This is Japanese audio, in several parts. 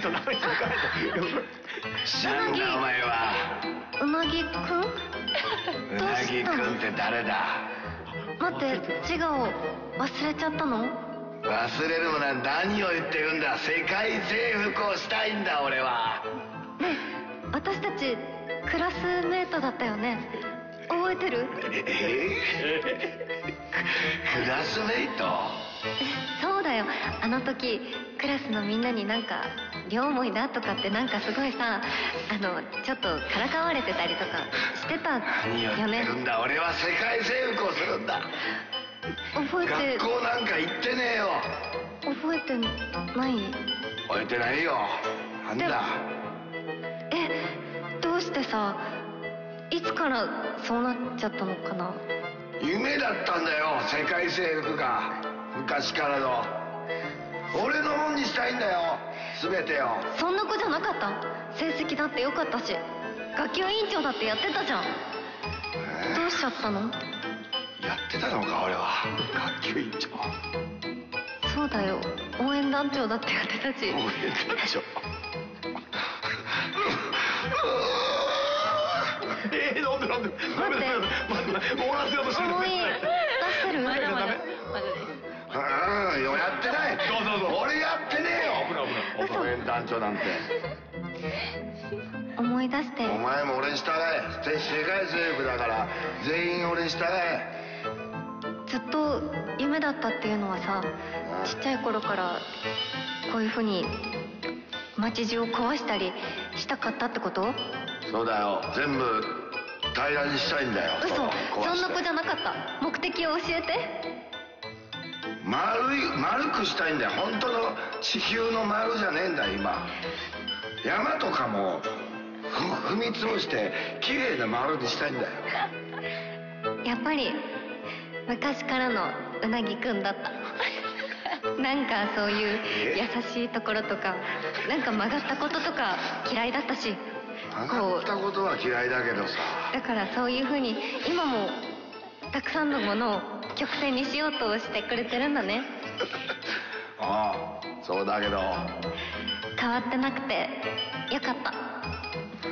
と名前書かないと。知らんかお前は。 うなぎくん？ うなぎくんって誰だ？ 待って、自我を忘れちゃったの？ 忘れるもなん何を言ってるんだ。世界征服をしたいんだ俺は。 ねえ、私たちクラスメートだったよね。覚えてる？ クラスメイト？ そうだよ。あの時クラスのみんなになんか両思いだとかってなんかすごいさ、ちょっとからかわれてたりとかしてたよね。 何を言ってるんだ。俺は世界征服をするんだ。 覚えて。 学校なんか行ってねえよ。 覚えてない？ 覚えてないよ。なんだ。 どうしてさ、いつからそうなっちゃったのかな。 夢だったんだよ、世界征服が。昔からの俺のもんにしたいんだよ、全てを。 そんな子じゃなかった。成績だってよかったし、学級委員長だってやってたじゃん。どうしちゃったの？ やってたのか俺は。学級委員長。 そうだよ、応援団長だってやってたし。 応援団長。なんで待って、 終わらせようとしてる。 思い出せる？ まだやってない。俺やってねえよ。応援団長なんて。 思い出して。 お前も俺に従え。世界征服だから全員俺に従え。 ずっと夢だったっていうのはさ、ちっちゃい頃からこういうふうに街中を壊したりしたかったってこと？ そうだよ、全部平らにしたいんだよ。 嘘、そんな子じゃなかった。目的を教えて。 丸くしたいんだよ。本当の地球の丸じゃねえんだよ今。山とかも踏み潰して綺麗な丸にしたいんだよ。 やっぱり昔からのうなぎくんだった。なんかそういう優しいところとか、なんか曲がったこととか嫌いだったし。 曲がったことは嫌いだけどさ。 だからそういうふうに今もたくさんのものを曲線にしようとしてくれてるんだね。 ああ、そうだけど変わってなくてよかった。じ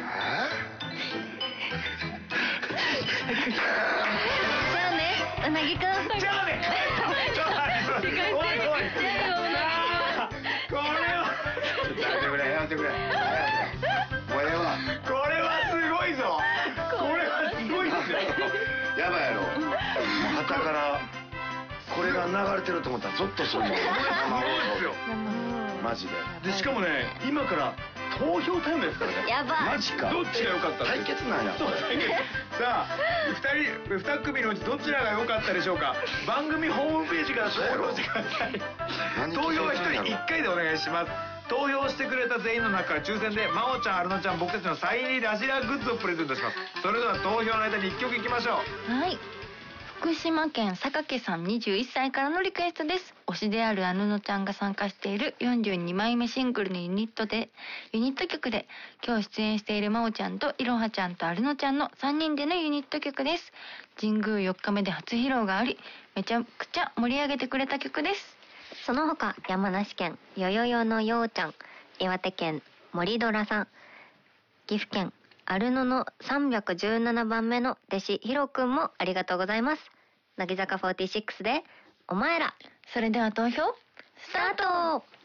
ゃあね、うなぎくん。 じゃあね。おいおい。これはやめてくれ、やめてくれ。これはすごいぞ。これはすごいぞ。やばいやろ。もう旗からこれが流れてると思ったらゾッとするもん。すごいですよ。マジで。でしかもね、今から投票タイムですからね。 やばい。 マジか。どっちが良かった？対決なんや。そう対決。さあ、2組のうちどちらが良かったでしょうか。番組ホームページから投票してください。投票は1人1回でお願いします。投票してくれた全員の中から抽選で真央ちゃん、アルノちゃん、僕たちのサイン入りラジラグッズをプレゼントします。それでは投票の間に1曲いきましょう。 はい、福島県坂さん21歳からのリクエストです。推しであるアルノちゃんが参加している42枚目シングルのユニット曲で、今日出演している真央ちゃんといろはちゃんとアルノちゃんの3人でのユニット曲です。神宮4日目で初披露があり、めちゃくちゃ盛り上げてくれた曲です。 その他、山梨県よよよのようちゃん、岩手県森ドラさん、岐阜県アルノの317番目の弟子ヒロくんもありがとうございます。乃木坂46でお前ら。 それでは投票スタート。